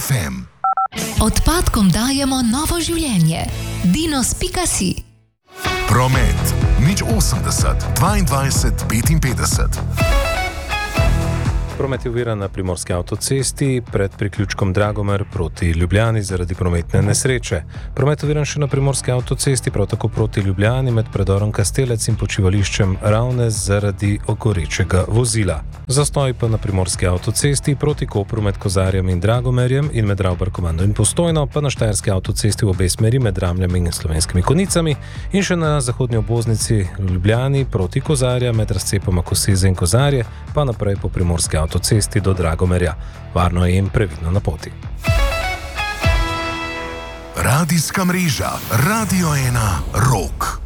FM. Odpadkom dajemo novo življenje. Dinos.si. Promet 080 22 55. Promet je oviran na primorski avtocesti pred priključkom Dragomer proti Ljubljani zaradi prometne nesreče. Promet je oviran še na primorski avtocesti, prav tako proti Ljubljani med predorom Kastelec in počivališčem Ravne zaradi ogorečega vozila. Zastoj pa na primorski avtocesti proti Kopru med Kozarjem in Dragomerjem in med Ravbarkomando in Postojno, pa na štajerski avtocesti v obe smeri med Ramljami in Slovenskimi Konicami in še na zahodnji obvoznici v Ljubljani proti Kozarja med razcepoma Koseze in Kozarje, pa naprej po primorski avtocesti do Dragomerja. Varno je in previdno na poti. Radijska mreža Radio 1 Rock.